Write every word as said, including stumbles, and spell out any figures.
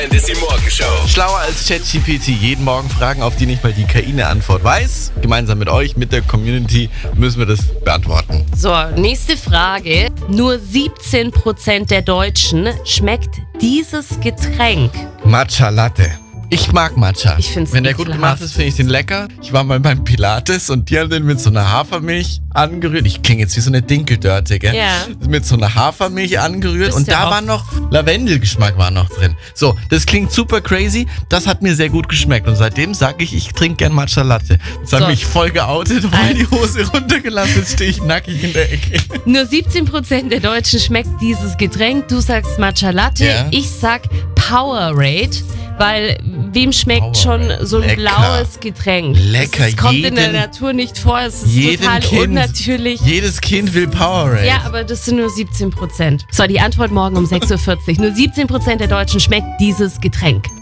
Das ist die Morgenshow. Schlauer als ChatGPT. Jeden Morgen Fragen, auf die nicht mal die K I eine Antwort weiß. Gemeinsam mit euch, mit der Community, müssen wir das beantworten. So, nächste Frage. Nur siebzehn Prozent der Deutschen schmeckt dieses Getränk. Matcha Latte. Ich mag Matcha. Ich find's Wenn der gut ekelhaft. gemacht ist, finde ich den lecker. Ich war mal beim Pilates und die haben den mit so einer Hafermilch angerührt. Ich klinge jetzt wie so eine Dinkeldörte, gell? Ja. Mit so einer Hafermilch angerührt Bist und ja da auch- war noch Lavendelgeschmack war noch drin. So, das klingt super crazy. Das hat mir sehr gut geschmeckt und seitdem sage ich, ich trinke gern Matcha Latte. Das hat So. mich voll geoutet und Ein- die Hose runtergelassen. Jetzt stehe ich nackig in der Ecke. Nur siebzehn Prozent der Deutschen schmeckt dieses Getränk. Du sagst Matcha Latte, Ja. ich sag Powerade, weil wem schmeckt schon Powerade. so ein Lecker. blaues Getränk? Lecker. Es kommt in der Jeden- Natur nicht vor, es ist Jedem total Kind, unnatürlich. Jedes Kind will Powerade. Ja, aber das sind nur siebzehn Prozent. So, die Antwort morgen um sechs Uhr vierzig. Nur siebzehn Prozent der Deutschen schmeckt dieses Getränk.